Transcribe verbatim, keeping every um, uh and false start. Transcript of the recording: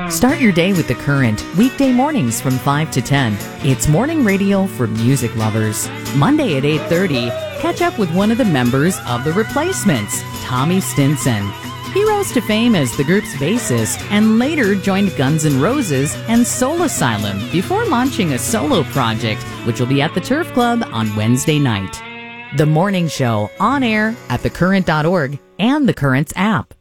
Start your day with The Current, weekday mornings from five to ten. It's morning radio for music lovers. Monday at eight thirty, catch up with one of the members of The Replacements, Tommy Stinson. He rose to fame as the group's bassist and later joined Guns N' Roses and Soul Asylum before launching a solo project, which will be at the Turf Club on Wednesday night. The Morning Show, on air at the current dot org and The Current's app.